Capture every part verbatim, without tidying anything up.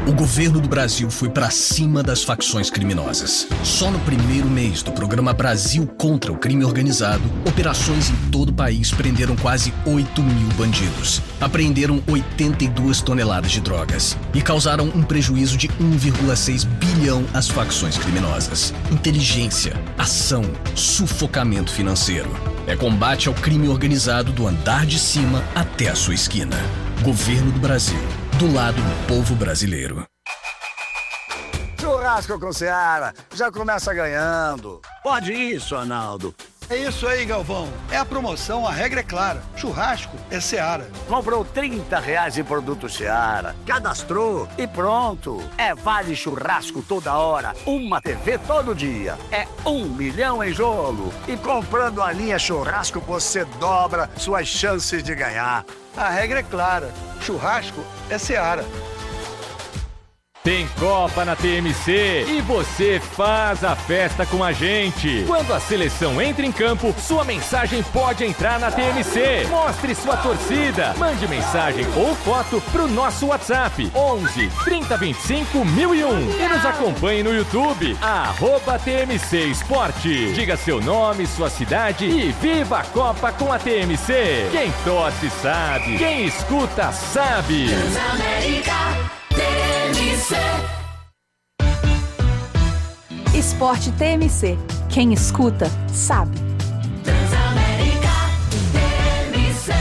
O governo do Brasil foi para cima das facções criminosas. Só no primeiro mês do programa Brasil contra o Crime Organizado, operações em todo o país prenderam quase oito mil bandidos, apreenderam oitenta e duas toneladas de drogas e causaram um prejuízo de um vírgula seis bilhão às facções criminosas. Inteligência, ação, sufocamento financeiro. É combate ao crime organizado do andar de cima até a sua esquina. Governo do Brasil, do lado do povo brasileiro. Churrasco com Seara, já começa ganhando. Pode isso, Arnaldo. É isso aí, Galvão. É a promoção, a regra é clara. Churrasco é Seara. Comprou trinta reais em produto Seara, cadastrou e pronto. É vale churrasco toda hora, uma T V todo dia. É um milhão em jogo. E comprando a linha churrasco, você dobra suas chances de ganhar. A regra é clara. Churrasco é Seara. Tem Copa na T M C e você faz a festa com a gente. Quando a seleção entra em campo, sua mensagem pode entrar na T M C. Mostre sua torcida. Mande mensagem ou foto pro nosso WhatsApp onze, trinta, vinte e cinco, mil e um e nos acompanhe no YouTube, arroba T M C Esporte. Diga seu nome, sua cidade e viva a Copa com a T M C. Quem torce sabe, quem escuta sabe. Transamérica T M C. Esporte T M C. Quem escuta, sabe. Transamérica T M C.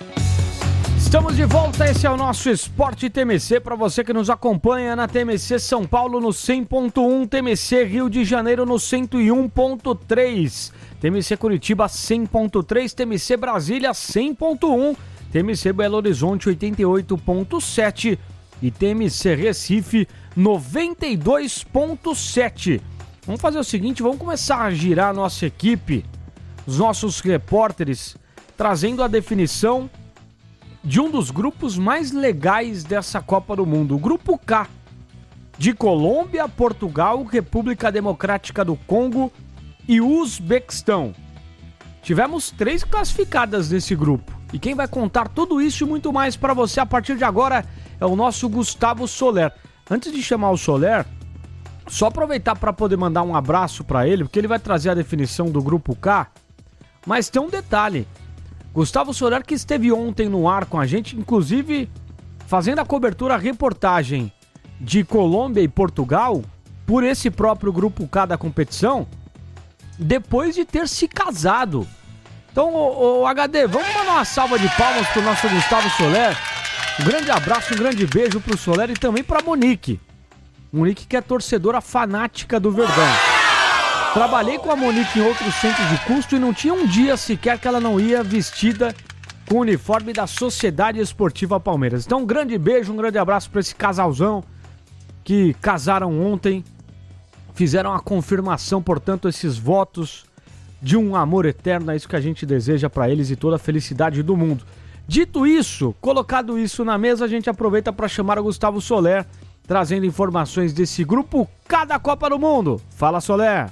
Estamos de volta, esse é o nosso Esporte T M C. Para você que nos acompanha na T M C São Paulo no cem ponto um, T M C Rio de Janeiro no cento e um ponto três, T M C Curitiba cem ponto três, T M C Brasília cem ponto um, T M C Belo Horizonte oitenta e oito ponto sete e T M C Recife noventa e dois ponto sete. Vamos fazer o seguinte, vamos começar a girar a nossa equipe, os nossos repórteres, trazendo a definição de um dos grupos mais legais dessa Copa do Mundo, o Grupo K, de Colômbia, Portugal, República Democrática do Congo e Uzbequistão. Tivemos três classificadas nesse grupo, e quem vai contar tudo isso e muito mais para você a partir de agora é o nosso Gustavo Soler. Antes de chamar o Soler, só aproveitar para poder mandar um abraço para ele, porque ele vai trazer a definição do Grupo K, mas tem um detalhe. Gustavo Soler, que esteve ontem no ar com a gente, inclusive fazendo a cobertura, a reportagem de Colômbia e Portugal, por esse próprio Grupo K da competição, depois de ter se casado. Então, o, o H D, vamos mandar uma salva de palmas pro nosso Gustavo Soler. Um grande abraço, um grande beijo pro Soler e também pra Monique. Monique que é torcedora fanática do Verdão. Trabalhei com a Monique em outros centros de custo e não tinha um dia sequer que ela não ia vestida com o uniforme da Sociedade Esportiva Palmeiras. Então um grande beijo, um grande abraço para esse casalzão que casaram ontem, fizeram a confirmação, portanto, esses votos de um amor eterno. É isso que a gente deseja para eles e toda a felicidade do mundo. Dito isso, colocado isso na mesa, a gente aproveita para chamar o Gustavo Soler, trazendo informações desse Grupo K da Copa do Mundo. Fala, Soler!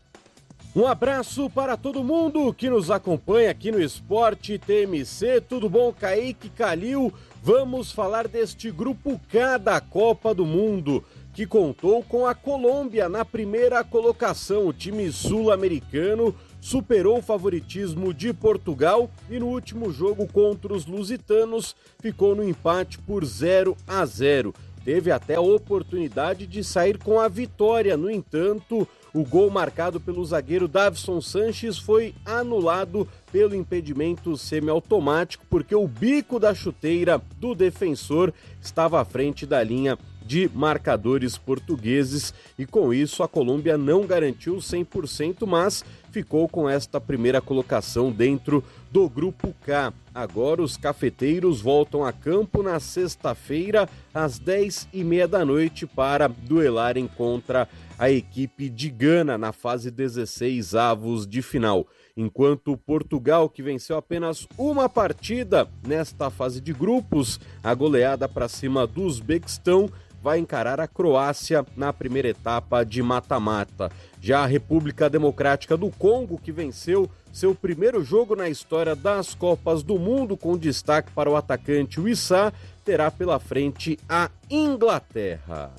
Um abraço para todo mundo que nos acompanha aqui no Esporte T M C. Tudo bom, Kaique, Calil? Vamos falar deste Grupo K da Copa do Mundo, que contou com a Colômbia na primeira colocação. O time sul-americano superou o favoritismo de Portugal e no último jogo contra os lusitanos ficou no empate por zero a zero. Teve até a oportunidade de sair com a vitória, no entanto, o gol marcado pelo zagueiro Davison Sanches foi anulado pelo impedimento semiautomático, porque o bico da chuteira do defensor estava à frente da linha de marcadores portugueses e com isso a Colômbia não garantiu cem por cento, mas ficou com esta primeira colocação dentro do Grupo K. Agora os cafeteiros voltam a campo na sexta-feira às dez e meia da noite para duelarem contra a equipe de Gana na fase dezesseis avos de final. Enquanto Portugal, que venceu apenas uma partida nesta fase de grupos, a goleada para cima do Uzbequistão, vai encarar a Croácia na primeira etapa de mata-mata. Já a República Democrática do Congo, que venceu seu primeiro jogo na história das Copas do Mundo, com destaque para o atacante Wissá, terá pela frente a Inglaterra.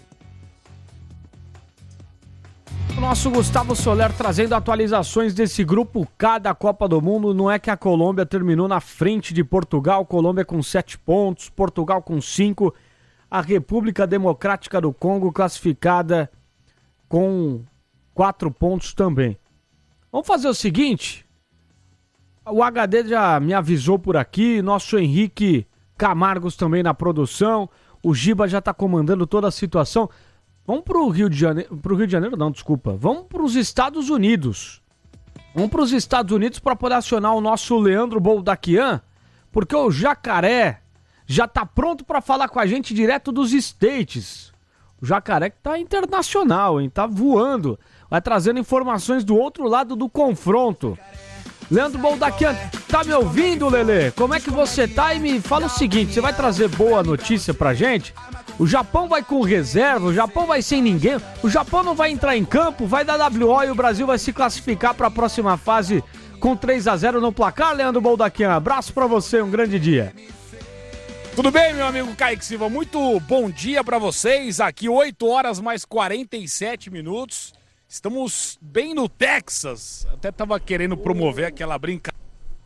O nosso Gustavo Soler trazendo atualizações desse grupo K da Copa do Mundo. Não é que a Colômbia terminou na frente de Portugal, Colômbia com sete pontos, Portugal com cinco, a República Democrática do Congo classificada com quatro pontos também. Vamos fazer o seguinte, o H D já me avisou por aqui, nosso Henrique Camargos também na produção, o Giba já está comandando toda a situação. Vamos para o Rio de Janeiro, para o Rio de Janeiro não, desculpa, vamos para os Estados Unidos. Vamos para os Estados Unidos para poder acionar o nosso Leandro Boldaquian, porque o Jacaré já está pronto para falar com a gente direto dos States. O Jacaré que tá internacional, hein? Tá voando. Vai trazendo informações do outro lado do confronto. Leandro Boldaquian, tá me ouvindo, Lelê? Como é que você tá? E me fala o seguinte, você vai trazer boa notícia pra gente? O Japão vai com reserva, o Japão vai sem ninguém, o Japão não vai entrar em campo, vai dar W O e o Brasil vai se classificar para a próxima fase com três a zero no placar, Leandro Boldaquian. Abraço para você, um grande dia. Tudo bem, meu amigo Kaique Silva? Muito bom dia para vocês. Aqui oito horas mais quarenta e sete minutos. Estamos bem no Texas. Até tava querendo promover aquela brincadeira.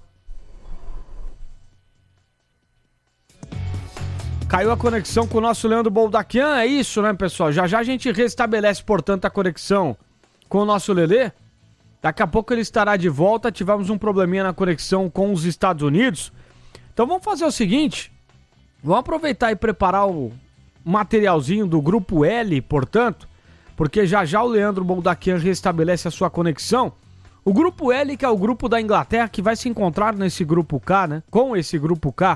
Caiu a conexão com o nosso Leandro Boldaquian, é isso, né, pessoal? Já já a gente restabelece, portanto, a conexão com o nosso Lelê. Daqui a pouco ele estará de volta. Tivemos um probleminha na conexão com os Estados Unidos. Então vamos fazer o seguinte. Vamos aproveitar e preparar o materialzinho do Grupo L, portanto, porque já já o Leandro Boldaquian restabelece a sua conexão. O Grupo L, que é o grupo da Inglaterra, que vai se encontrar nesse Grupo K, né? Com esse Grupo K.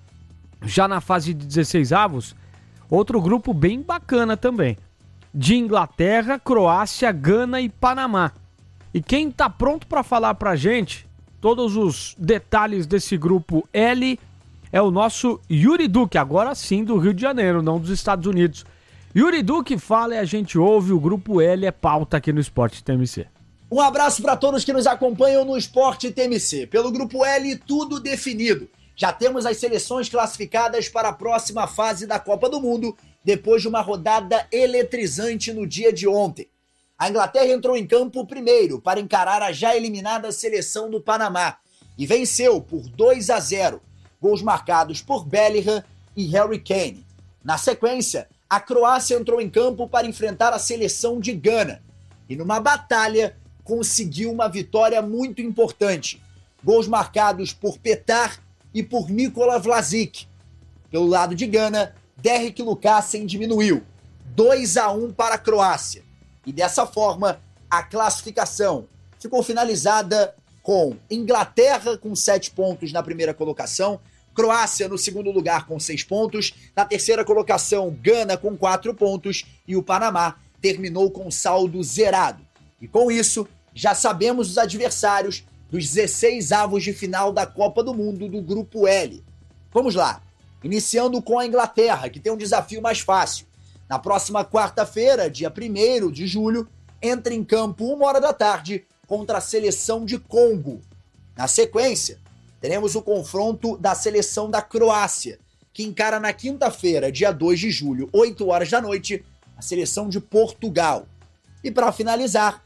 Já na fase de dezesseis avos, outro grupo bem bacana também, de Inglaterra, Croácia, Gana e Panamá. E quem tá pronto para falar pra gente todos os detalhes desse grupo L é o nosso Yuri Duque, agora sim do Rio de Janeiro, não dos Estados Unidos. Yuri Duque fala e a gente ouve, o grupo L é pauta aqui no Esporte T M C. Um abraço para todos que nos acompanham no Esporte T M C. Pelo grupo L, tudo definido. Já temos as seleções classificadas para a próxima fase da Copa do Mundo, depois de uma rodada eletrizante no dia de ontem. A Inglaterra entrou em campo primeiro para encarar a já eliminada seleção do Panamá e venceu por dois a zero, gols marcados por Bellingham e Harry Kane. Na sequência, a Croácia entrou em campo para enfrentar a seleção de Gana e numa batalha conseguiu uma vitória muito importante. Gols marcados por Petar e por Nikola Vlasic. Pelo lado de Gana, Derrick Lucassen diminuiu. dois a um para a Croácia. E dessa forma, a classificação ficou finalizada com Inglaterra com sete pontos na primeira colocação, Croácia no segundo lugar com seis pontos, na terceira colocação, Gana com quatro pontos e o Panamá terminou com saldo zerado. E com isso, já sabemos os adversários dos dezesseis avos de final da Copa do Mundo do Grupo L. Vamos lá, iniciando com a Inglaterra, que tem um desafio mais fácil. Na próxima quarta-feira, dia primeiro de julho, entra em campo uma hora da tarde contra a seleção de Congo. Na sequência, teremos o confronto da seleção da Croácia, que encara na quinta-feira, dia dois de julho, oito horas da noite, a seleção de Portugal. E para finalizar,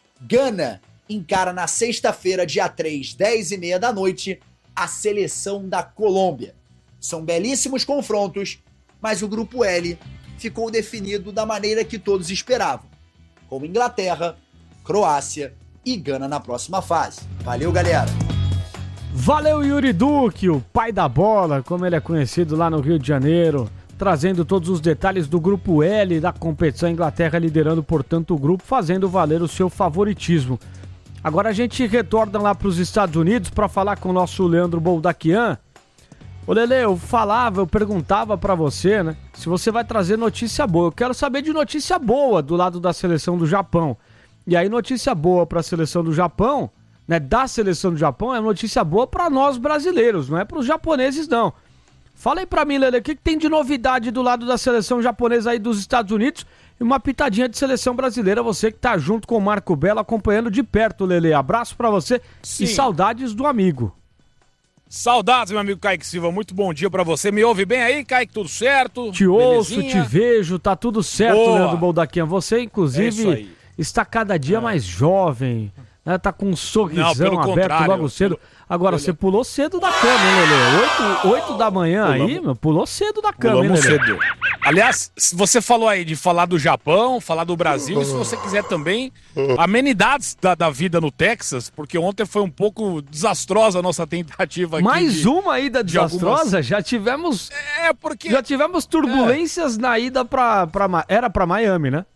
Gana encara na sexta-feira, dia três, dez e meia da noite, a seleção da Colômbia. São belíssimos confrontos, mas o Grupo L ficou definido da maneira que todos esperavam, com Inglaterra, Croácia e Gana na próxima fase. Valeu, galera! Valeu, Yuri Duque, o pai da bola, como ele é conhecido lá no Rio de Janeiro, trazendo todos os detalhes do Grupo L da competição. Inglaterra liderando, portanto, o grupo, fazendo valer o seu favoritismo. Agora a gente retorna lá para os Estados Unidos para falar com o nosso Leandro Boldaquian. Ô Lelê, eu falava, eu perguntava para você, né, se você vai trazer notícia boa. Eu quero saber de notícia boa do lado da seleção do Japão. E aí notícia boa para a seleção do Japão, né, da seleção do Japão, é notícia boa para nós brasileiros, não é para os japoneses não. Fala aí para mim, Lelê, o que, que tem de novidade do lado da seleção japonesa aí dos Estados Unidos e uma pitadinha de seleção brasileira, você que tá junto com o Marco Belo acompanhando de perto, Lelê. Abraço para você. Sim. E saudades do amigo. Saudades, meu amigo Kaique Silva, muito bom dia pra você. Me ouve bem aí, Kaique, tudo certo? Te ouço, Belezinha? te vejo, tá tudo certo, Boa. Leandro Boldaquinha. Você, É isso inclusive, aí. está cada dia Ah. mais jovem, né? Tá com um Não, sorrisão pelo aberto contrário. logo cedo. Agora, Pelo- você pulou cedo da cama, hein, Lelê? Oito, oito da manhã aí, Pulamos. meu, pulou cedo da cama, Pulamos hein, Lelê? cedo. Aliás, se você falou aí de falar do Japão, falar do Brasil, e se você quiser também, amenidades da, da vida no Texas, porque ontem foi um pouco desastrosa a nossa tentativa aqui. Mais de- uma ida de algumas- desastrosa? Já tivemos... É, porque... Já tivemos turbulências na ida pra, pra... Ma- Era pra Miami, né?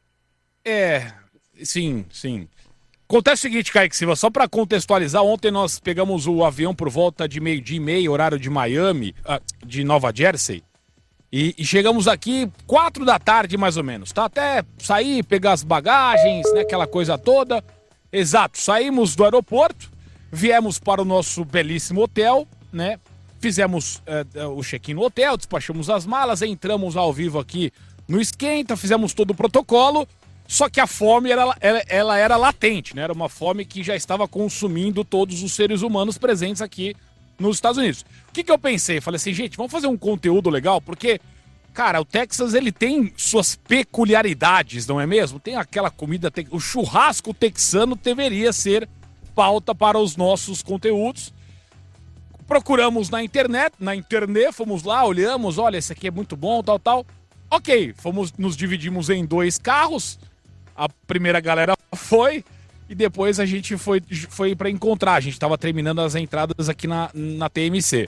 É, sim, sim. Acontece o seguinte, Kaique Silva, só pra contextualizar, ontem nós pegamos o avião por volta de meio-dia e meio, horário de Miami, ah, de Nova Jersey, e, e chegamos aqui quatro da tarde, mais ou menos, tá? Até sair, pegar as bagagens, né, aquela coisa toda. Exato, saímos do aeroporto, viemos para o nosso belíssimo hotel, né? Fizemos eh, eh, o check-in no hotel, despachamos as malas, entramos ao vivo aqui no Esquenta, fizemos todo o protocolo. Só que a fome era, ela, ela era latente, né? Era uma fome que já estava consumindo todos os seres humanos presentes aqui nos Estados Unidos. O que, que eu pensei? Falei assim, gente, vamos fazer um conteúdo legal, porque, cara, o Texas, ele tem suas peculiaridades, não é mesmo? Tem aquela comida, te- o churrasco texano deveria ser pauta para os nossos conteúdos. Procuramos na internet, na internet, fomos lá, olhamos, olha, esse aqui é muito bom, tal, tal. Ok, fomos, nos dividimos em dois carros. A primeira galera foi e depois a gente foi, foi para encontrar. A gente estava terminando as entradas aqui na, na T M C.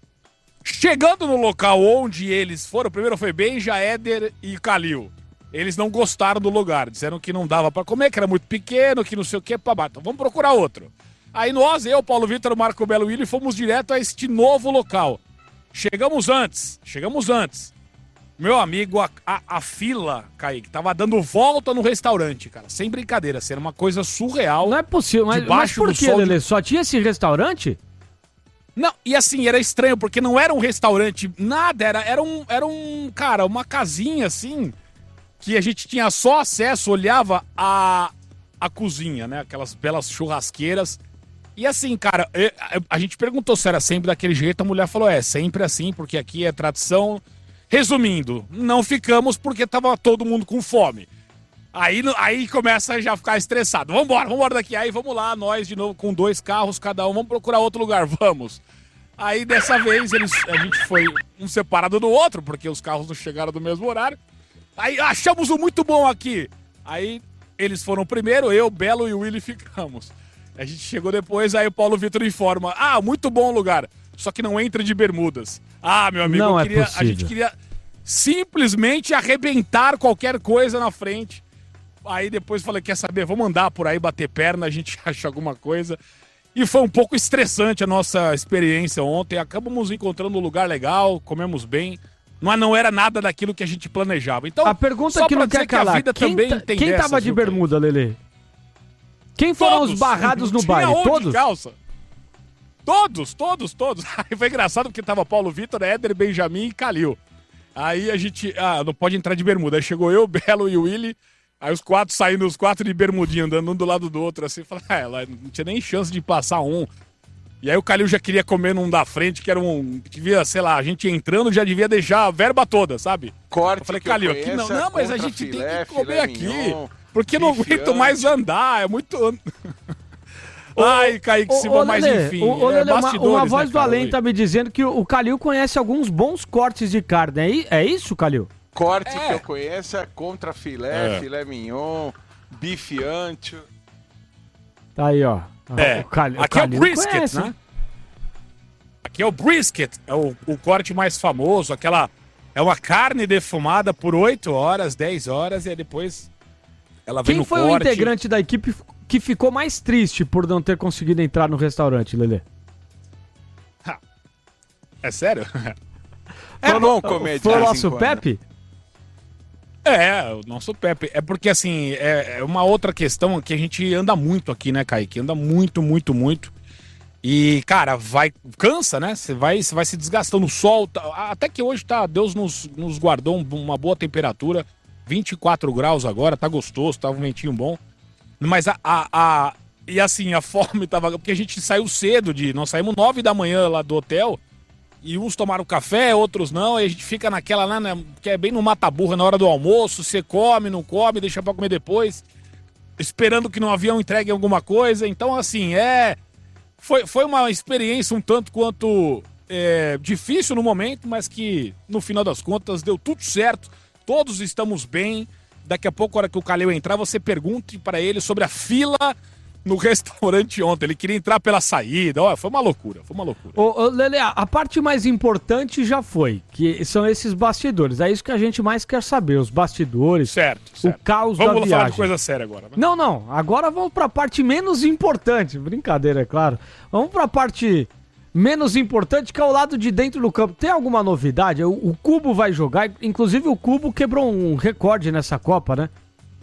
Chegando no local onde eles foram, primeiro foi Benja, Éder e Calil. Eles não gostaram do lugar, disseram que não dava para comer, que era muito pequeno, que não sei o que, babá. Então vamos procurar outro. Aí nós, eu, Paulo Vitor, Marco Belo Willi, fomos direto a este novo local. Chegamos antes, chegamos antes. Meu amigo, a, a, a fila, Kaique, tava dando volta no restaurante, cara. Sem brincadeira, assim, era uma coisa surreal. Não é possível, mas, mas Debaixo por do que, sol de- Lelê? Só tinha esse restaurante? Não, e assim, era estranho, porque não era um restaurante, nada, era, era, um, era um, cara, uma casinha, assim, que a gente tinha só acesso, olhava a, a cozinha, né, aquelas belas churrasqueiras. E assim, cara, eu- a gente perguntou se era sempre daquele jeito, a mulher falou, é, sempre assim, porque aqui é tradição. Resumindo, não ficamos porque tava todo mundo com fome. Aí, aí começa a já ficar estressado. Vambora, vambora daqui. Aí vamos lá, nós de novo com dois carros cada um, vamos procurar outro lugar, vamos. Aí dessa vez eles, a gente foi um separado do outro, porque os carros não chegaram no mesmo horário. Aí achamos um muito bom aqui. Aí eles foram primeiro, eu, Belo e o Willy ficamos. A gente chegou depois, aí o Paulo Vitor informa, ah, muito bom lugar, só que não entra de bermudas. Ah, meu amigo, Não eu é queria, a possível. gente queria simplesmente arrebentar qualquer coisa na frente. Aí depois falei, quer saber, vamos andar por aí, bater perna, a gente acha alguma coisa. E foi um pouco estressante a nossa experiência ontem. Acabamos encontrando um lugar legal, comemos bem. Mas não era nada daquilo que a gente planejava. Então, A pergunta só que pra não dizer quer que a calar, vida quem, também ta- tem quem dessas, tava de viu, bermuda, Lelê? Quem foram Todos. os barrados no Não tinha baile? onde Todos? calça. Todos, todos, todos. Aí foi engraçado porque tava Paulo Vitor, Éder, Benjamin e Calil. Aí a gente, ah, não pode entrar de bermuda. Aí chegou eu, Belo e o Willy. Aí os quatro saindo, os quatro de bermudinha, andando um do lado do outro, assim. Falei, ah, ela não tinha nem chance de passar um. E aí o Calil já queria comer num da frente, que era um... Devia, sei lá, a gente entrando já devia deixar a verba toda, sabe? Corte eu falei, que eu Calil, aqui não, conheça, não, mas a contra gente filé, tem que comer filé aqui. mignon, Porque não bife aguento mais andar, é muito... Ai, Kaique Silva, mas Lelê, enfim, ô, ô, é Lelê, uma, bastidores, uma voz né, do cara? além tá me dizendo que o, o Calil conhece alguns bons cortes de carne. É, i- é isso, Calil? Corte É. que eu conheço é contra filé, É. filé mignon, bife ancho. Tá aí, ó. É, O Calil- o aqui é o Calil brisket, conhece, né? Aqui é o brisket, é o, o corte mais famoso, aquela... É uma carne defumada por oito horas, dez horas, e aí depois ela vem Quem no foi corte. o integrante da equipe que ficou mais triste por não ter conseguido entrar no restaurante, Lelê? É sério? É bom comer de Foi o vez em nosso quando. Pepe? É, o nosso Pepe. É porque, assim, é é uma outra questão que a gente anda muito aqui, né, Kaique? Anda muito, muito, muito. E, cara, vai... Cansa, né? Você vai, você vai se desgastando. O sol... Tá, até que hoje, tá... Deus nos, nos guardou um- uma boa temperatura. vinte e quatro graus agora, tá gostoso, tá um ventinho bom. Mas a, a, a, E assim, a fome tava... Porque a gente saiu cedo, de nós saímos nove da manhã lá do hotel, e uns tomaram café, outros não, e a gente fica naquela lá, né, que é bem no mata-burra, na hora do almoço, você come, não come, deixa pra comer depois, esperando que no avião entregue alguma coisa. Então, assim, é... Foi, foi uma experiência um tanto quanto é, difícil no momento, mas que, no final das contas, deu tudo certo. Todos estamos bem. Daqui a pouco, na hora que o Calil entrar, você pergunte para ele sobre a fila no restaurante ontem. Ele queria entrar pela saída. Olha, foi uma loucura, foi uma loucura. Ô, ô, Lele, a parte mais importante já foi, que são esses bastidores. É isso que a gente mais quer saber, os bastidores. Certo, certo. O caos vamos da viagem. Vamos falar de coisa séria agora. Né? Não, não. Agora vamos pra parte menos importante. Brincadeira, é claro. Vamos pra parte menos importante, que é o lado de dentro do campo. Tem alguma novidade? O, o Cubo vai jogar. Inclusive, o Cubo quebrou um recorde nessa Copa, né?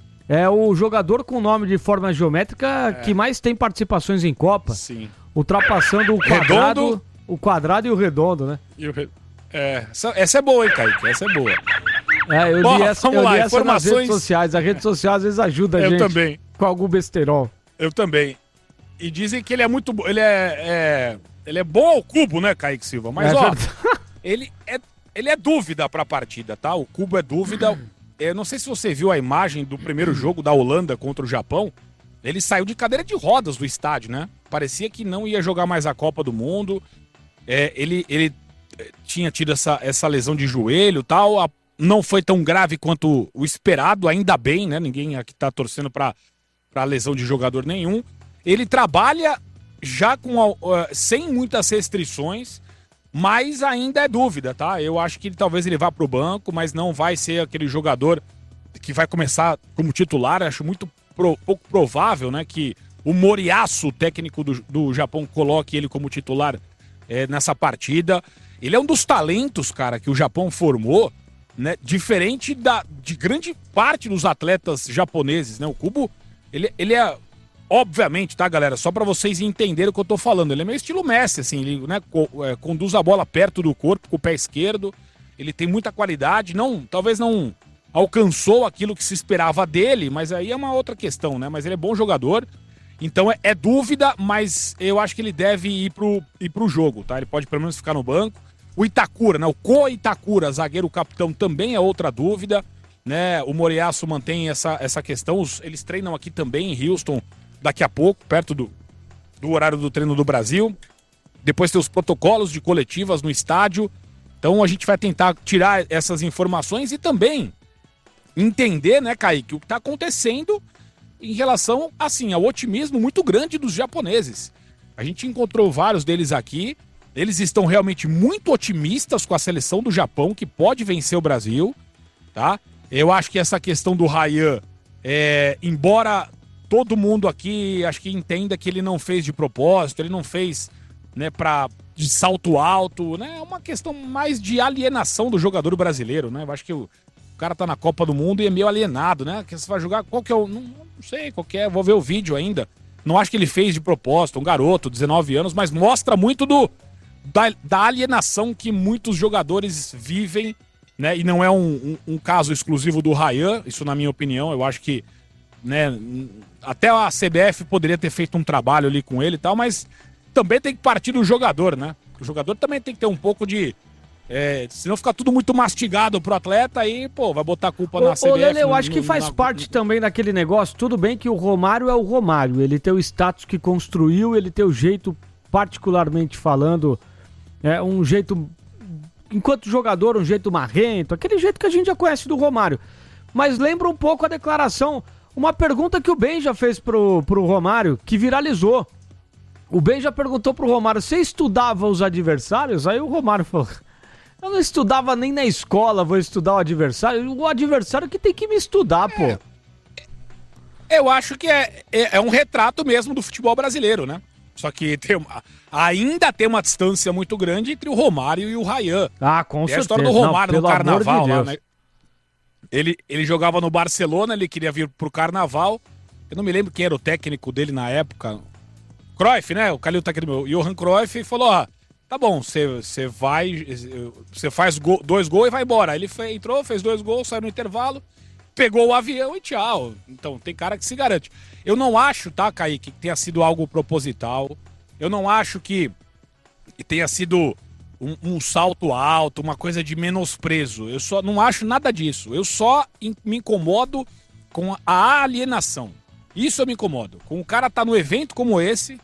É o jogador com nome de forma geométrica é. que mais tem participações em Copa. Sim. Ultrapassando o quadrado, redondo. o quadrado e o redondo, né? E o re... É, essa, essa é boa, hein, Kaique? Essa é boa. É, eu Bom, li essa, vamos eu lá, li essa informações... nas redes sociais. A rede social às vezes ajuda a eu gente também. com algum besterol. Eu também. E dizem que ele é muito bom. Ele é, é... Ele é bom ao Cubo, né, Kaique Silva? Mas, é ó, ele é, ele é dúvida pra partida, tá? O Cubo é dúvida... Eu não sei se você viu a imagem do primeiro jogo da Holanda contra o Japão. Ele saiu de cadeira de rodas do estádio, né? Parecia que não ia jogar mais a Copa do Mundo. É, ele, ele tinha tido essa, essa lesão de joelho e tal. A, não foi tão grave quanto o esperado, ainda bem, né? Ninguém aqui tá torcendo pra, pra lesão de jogador nenhum. Ele trabalha já com uh, sem muitas restrições, mas ainda é dúvida, tá? Eu acho que ele, talvez ele vá pro banco, mas não vai ser aquele jogador que vai começar como titular. Acho muito pro, pouco provável, né, que o Moriyasu, o técnico do, do Japão, coloque ele como titular é, nessa partida. Ele é um dos talentos, cara, que o Japão formou, né, diferente da, de grande parte dos atletas japoneses, né? O Kubo, ele, ele é... Obviamente, tá, galera? Só pra vocês entenderem o que eu tô falando. Ele é meio estilo Messi, assim, ele, né, co- é, conduz a bola perto do corpo com o pé esquerdo. Ele tem muita qualidade. Não, talvez não alcançou aquilo que se esperava dele, mas aí é uma outra questão, né? Mas ele é bom jogador. Então é, é dúvida, mas eu acho que ele deve ir pro, ir pro jogo, tá? Ele pode pelo menos ficar no banco. O Itakura, né? O Ko Itakura, zagueiro capitão, também é outra dúvida, né? O Moriyasu mantém essa, essa questão. Os, eles treinam aqui também em Houston daqui a pouco, perto do, do horário do treino do Brasil. Depois tem os protocolos de coletivas no estádio. Então a gente vai tentar tirar essas informações e também entender, né, Kaique, o que está acontecendo em relação, assim, ao otimismo muito grande dos japoneses. A gente encontrou vários deles aqui. Eles estão realmente muito otimistas com a seleção do Japão, que pode vencer o Brasil, tá? Eu acho que essa questão do Ryan, é, embora... todo mundo aqui, acho que entenda que ele não fez de propósito, ele não fez, né, pra, de salto alto, né? É uma questão mais de alienação do jogador brasileiro, né? Eu acho que o, o cara tá na Copa do Mundo e é meio alienado, né? Que você vai jogar, qual que é o... Não, não sei qual que é, vou ver o vídeo ainda. Não acho que ele fez de propósito, um garoto, dezenove anos, mas mostra muito do, da, da alienação que muitos jogadores vivem, né? E não é um, um, um caso exclusivo do Ryan, isso na minha opinião, eu acho que, né, até a C B F poderia ter feito um trabalho ali com ele e tal, mas também tem que partir do jogador, né? O jogador também tem que ter um pouco de... É, senão fica tudo muito mastigado pro atleta, aí, pô, vai botar a culpa ô, na C B F. Ô, Lele, eu no, acho que no, faz na... parte também daquele negócio. Tudo bem que o Romário é o Romário, ele tem o status que construiu, ele tem o jeito, particularmente falando, é um jeito, enquanto jogador, um jeito marrento, aquele jeito que a gente já conhece do Romário. Mas lembra um pouco a declaração... Uma pergunta que o Ben já fez pro, pro Romário, que viralizou. O Ben já perguntou pro Romário, você estudava os adversários? Aí o Romário falou, eu não estudava nem na escola, vou estudar o adversário. O adversário que tem que me estudar, pô. É, eu acho que é, é, é um retrato mesmo do futebol brasileiro, né? Só que tem uma, ainda tem uma distância muito grande entre o Romário e o Ryan. Ah, com tem certeza. A história do Romário não, no Carnaval de lá, né? Ele, ele jogava no Barcelona, ele queria vir pro Carnaval. Eu não me lembro quem era o técnico dele na época. Cruyff, né? O Calil tá aqui do meu. Johan Cruyff, e falou, ó, tá bom, você vai, você faz go, dois gols e vai embora. Ele foi, entrou, fez dois gols, saiu no intervalo, pegou o avião e tchau. Então, tem cara que se garante. Eu não acho, tá, Kaique, que tenha sido algo proposital. Eu não acho que, que tenha sido um, um salto alto, uma coisa de menosprezo. Eu só não acho nada disso. Eu só in, me incomodo com a alienação. Isso eu me incomodo. Com o cara tá no evento como esse,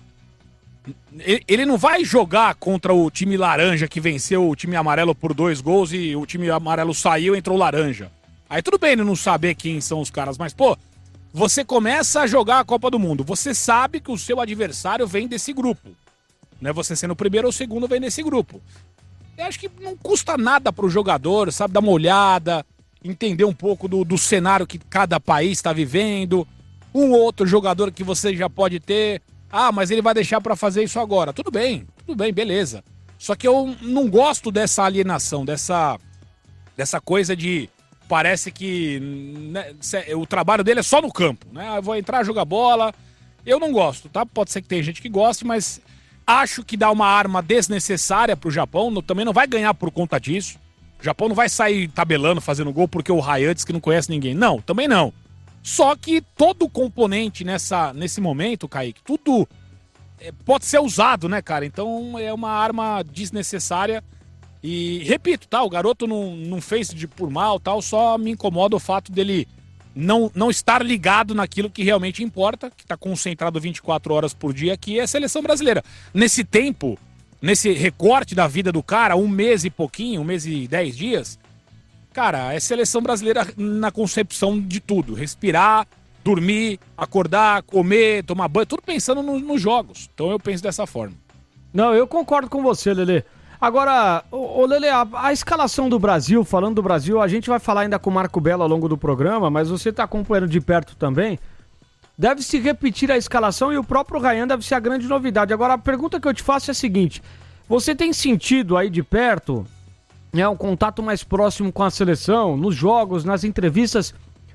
ele, ele não vai jogar contra o time laranja que venceu o time amarelo por dois gols e o time amarelo saiu e entrou laranja. Aí tudo bem ele não saber quem são os caras, mas, pô, você começa a jogar a Copa do Mundo, você sabe que o seu adversário vem desse grupo. Né? Você sendo o primeiro ou o segundo vem desse grupo. Eu acho que não custa nada pro jogador, sabe, dar uma olhada, entender um pouco do, do cenário que cada país está vivendo, um outro jogador que você já pode ter, ah, mas ele vai deixar para fazer isso agora. Tudo bem, tudo bem, beleza. Só que eu não gosto dessa alienação, dessa, dessa coisa de... Parece que né, o trabalho dele é só no campo, né? Eu vou entrar, jogar bola. Eu não gosto, tá? Pode ser que tenha gente que goste, mas acho que dá uma arma desnecessária pro Japão. No, também não vai ganhar por conta disso. O Japão não vai sair tabelando, fazendo gol porque o Ryan diz que não conhece ninguém. Não, também não. Só que todo componente nessa, nesse momento, Kaique, tudo é, pode ser usado, né, cara? Então é uma arma desnecessária. E, repito, tá, o garoto não, não fez de por mal, tal, só me incomoda o fato dele não, não estar ligado naquilo que realmente importa, que está concentrado vinte e quatro horas por dia, que é a seleção brasileira. Nesse tempo, nesse recorte da vida do cara, um mês e pouquinho, um mês e dez dias, cara, é seleção brasileira na concepção de tudo. Respirar, dormir, acordar, comer, tomar banho, tudo pensando no, nos jogos. Então eu penso dessa forma. Não, eu concordo com você, Lelê. Agora, ô, ô Lelê, a, a escalação do Brasil, falando do Brasil, a gente vai falar ainda com o Marco Belo ao longo do programa, mas você está acompanhando de perto também. Deve se repetir a escalação e o próprio Ryan deve ser a grande novidade. Agora, a pergunta que eu te faço é a seguinte: você tem sentido aí de perto, né, um contato mais próximo com a seleção, nos jogos, nas entrevistas?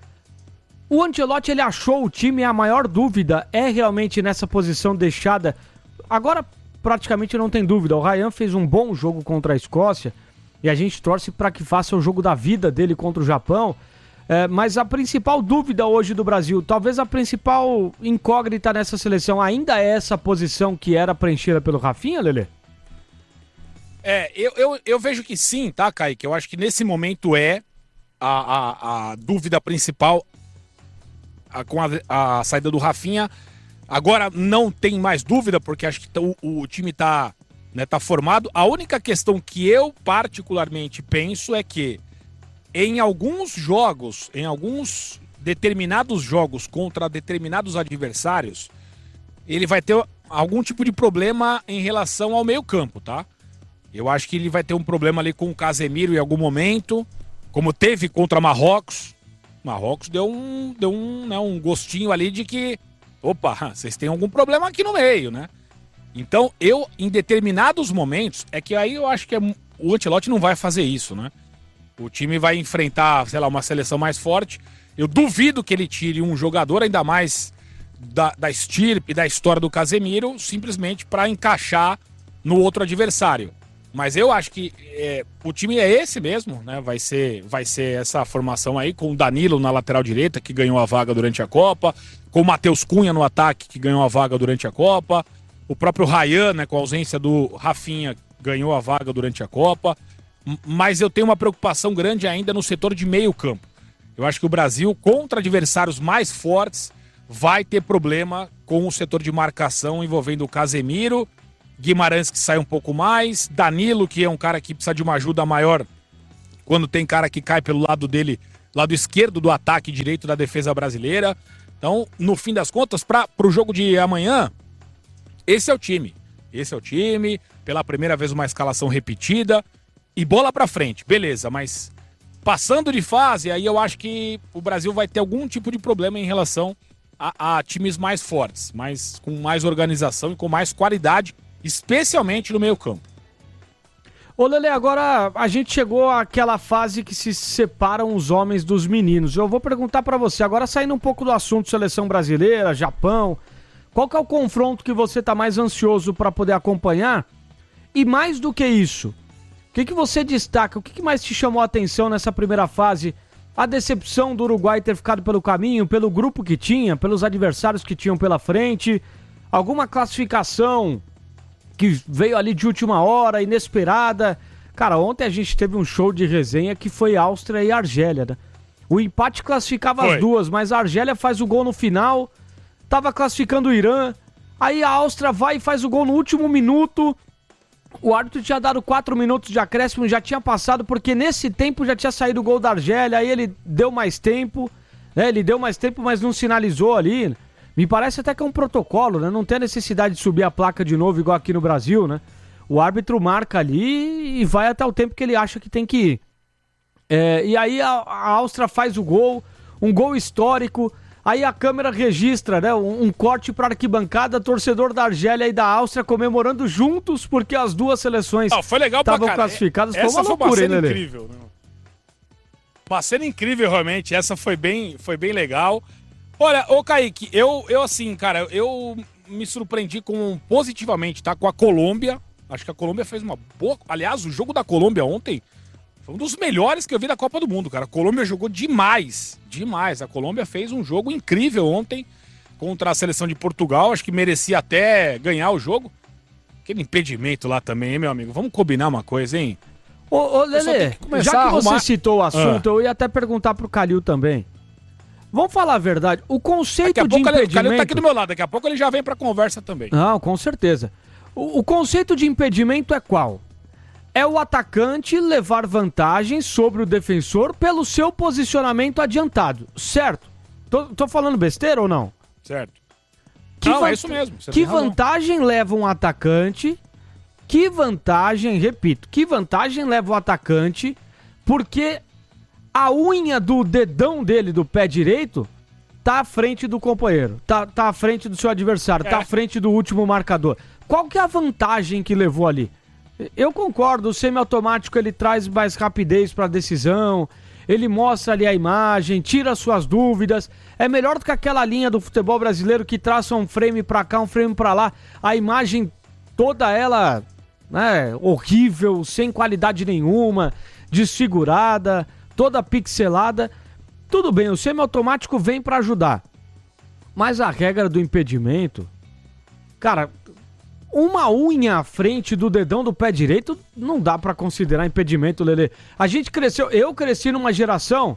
O Ancelotti, ele achou o time, a maior dúvida é realmente nessa posição deixada. Agora, praticamente não tem dúvida, o Ryan fez um bom jogo contra a Escócia e a gente torce para que faça o jogo da vida dele contra o Japão, é, mas a principal dúvida hoje do Brasil, talvez a principal incógnita nessa seleção ainda é essa posição que era preenchida pelo Rafinha, Lelê? É, eu, eu, eu vejo que sim, tá, Kaique? Eu acho que nesse momento é a, a, a dúvida principal a, com a, a saída do Rafinha. Agora não tem mais dúvida, porque acho que o, o time tá, né, tá formado. A única questão que eu particularmente penso é que em alguns jogos, em alguns determinados jogos contra determinados adversários, ele vai ter algum tipo de problema em relação ao meio-campo, tá? Eu acho que ele vai ter um problema ali com o Casemiro em algum momento, como teve contra Marrocos. Marrocos deu um, deu um, né, um gostinho ali de que opa, vocês têm algum problema aqui no meio, né? Então, eu, em determinados momentos, é que aí eu acho que é, o Ancelotti não vai fazer isso, né? O time vai enfrentar, sei lá, uma seleção mais forte. Eu duvido que ele tire um jogador, ainda mais da, da estirpe, da história do Casemiro, simplesmente para encaixar no outro adversário. Mas eu acho que é, o time é esse mesmo, né? Vai ser, vai ser essa formação aí, com o Danilo na lateral direita, que ganhou a vaga durante a Copa, com o Matheus Cunha no ataque, que ganhou a vaga durante a Copa, o próprio Ryan, né, com a ausência do Rafinha, ganhou a vaga durante a Copa. Mas eu tenho uma preocupação grande ainda no setor de meio campo. Eu acho que o Brasil, contra adversários mais fortes, vai ter problema com o setor de marcação envolvendo o Casemiro, Guimarães, que sai um pouco mais, Danilo, que é um cara que precisa de uma ajuda maior quando tem cara que cai pelo lado dele, lado esquerdo do ataque, direito da defesa brasileira. Então, no fim das contas, para o jogo de amanhã, esse é o time. Esse é o time, pela primeira vez uma escalação repetida e bola para frente, beleza, mas passando de fase, aí eu acho que o Brasil vai ter algum tipo de problema em relação a, a times mais fortes, mais, com mais organização e com mais qualidade, especialmente no meio campo. Ô Lelê, agora a gente chegou àquela fase que se separam os homens dos meninos. Eu vou perguntar pra você, agora saindo um pouco do assunto seleção brasileira, Japão, qual que é o confronto que você tá mais ansioso pra poder acompanhar? E mais do que isso, o que que você destaca, o que que mais te chamou a atenção nessa primeira fase A decepção do Uruguai ter ficado pelo caminho, pelo grupo que tinha, pelos adversários que tinham pela frente, alguma classificação que veio ali de última hora, inesperada. Cara, ontem a gente teve um show de resenha que foi Áustria e Argélia, né? O empate classificava foi. as duas, mas a Argélia faz o gol no final, tava classificando o Irã, aí a Áustria vai e faz o gol no último minuto. O árbitro tinha dado quatro minutos de acréscimo, já tinha passado, porque nesse tempo já tinha saído o gol da Argélia, aí ele deu mais tempo, né? Ele deu mais tempo, mas não sinalizou ali. Me parece até que é um protocolo, né? Não tem a necessidade de subir a placa de novo, igual aqui no Brasil, né? O árbitro marca ali e vai até o tempo que ele acha que tem que ir. É, e aí a, a Áustria faz o gol, um gol histórico. Aí a câmera registra, né, um, um corte para arquibancada, torcedor da Argélia e da Áustria comemorando juntos, porque as duas seleções estavam ah, classificadas. Essa foi uma loucura, foi uma cena né, incrível. Né? Uma cena incrível, realmente. Essa foi bem, foi bem legal. Olha, ô Kaique, eu, eu assim, cara, eu me surpreendi com, positivamente, tá? Com a Colômbia. Acho que a Colômbia fez uma boa... Aliás, o jogo da Colômbia ontem foi um dos melhores que eu vi da Copa do Mundo, cara. A Colômbia jogou demais, demais. A Colômbia fez um jogo incrível ontem contra a seleção de Portugal. Acho que merecia até ganhar o jogo. Aquele impedimento lá também, hein, meu amigo? Vamos combinar uma coisa, hein? Ô, ô Lelê, que já que você citou o assunto, ah. eu ia até perguntar pro Calil também. Vamos falar a verdade, o conceito de impedimento... Ele, o Calil tá aqui do meu lado, daqui a pouco ele já vem pra conversa também. Não, com certeza. O, o conceito de impedimento é qual? É o atacante levar vantagem sobre o defensor pelo seu posicionamento adiantado, certo? Tô, tô falando besteira ou não? Certo. Que não, van... é isso mesmo. Que vantagem leva um atacante... Que vantagem, repito, que vantagem leva o atacante porque a unha do dedão dele, do pé direito, tá à frente do companheiro, tá, tá à frente do seu adversário, é. tá à frente do último marcador. Qual que é a vantagem que levou ali? Eu concordo, o semiautomático ele traz mais rapidez para a decisão, ele mostra ali a imagem, tira suas dúvidas, é melhor do que aquela linha do futebol brasileiro que traça um frame para cá, um frame para lá, a imagem toda ela... né, horrível, sem qualidade nenhuma, desfigurada, toda pixelada. Tudo bem, o semiautomático vem para ajudar. Mas a regra do impedimento, cara, uma unha à frente do dedão do pé direito não dá para considerar impedimento, Lelê. A gente cresceu, eu cresci numa geração,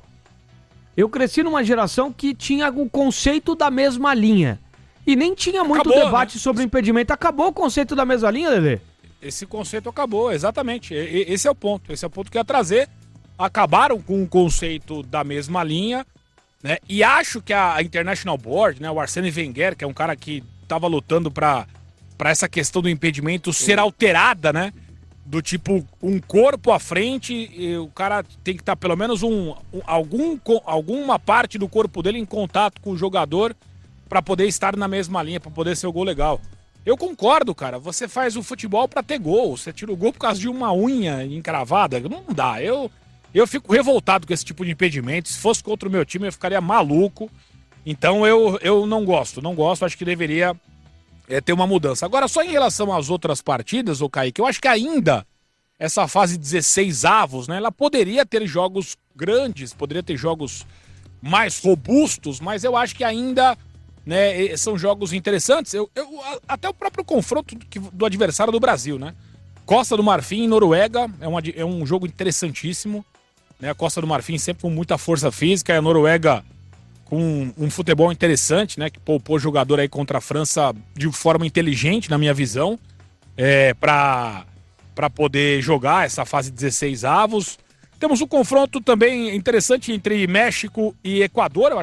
eu cresci numa geração que tinha o conceito da mesma linha. E nem tinha muito Acabou, debate, né, sobre impedimento. Acabou o conceito da mesma linha, Lelê? Esse conceito acabou, exatamente. Esse é o ponto. Esse é o ponto que eu ia trazer. Acabaram com o conceito da mesma linha, né? E acho que a International Board, né, o Arsene Wenger, que é um cara que estava lutando para para essa questão do impedimento ser alterada, né? Do tipo, um corpo à frente, e o cara tem que estar pelo menos um, um, algum, alguma parte do corpo dele em contato com o jogador para poder estar na mesma linha, para poder ser o gol legal. Eu concordo, cara. Você faz o futebol pra ter gol. Você tira o gol por causa de uma unha encravada. Não dá. Eu, eu fico revoltado com esse tipo de impedimento. Se fosse contra o meu time, eu ficaria maluco. Então eu, eu não gosto. Não gosto. Acho que deveria é, ter uma mudança. Agora, só em relação às outras partidas, ô Kaique, eu acho que ainda essa fase dezesseis avos, né? Ela poderia ter jogos grandes, poderia ter jogos mais robustos, mas eu acho que ainda... né, são jogos interessantes. Eu, eu, até o próprio confronto do, do adversário do Brasil, né? Costa do Marfim e Noruega é, uma, é um jogo interessantíssimo, né? A Costa do Marfim sempre com muita força física, e a Noruega com um, um futebol interessante, né? Que poupou jogador aí contra a França de forma inteligente, na minha visão, é, para para poder jogar essa fase dezesseis avos. Temos um confronto também interessante entre México e Equador. Eu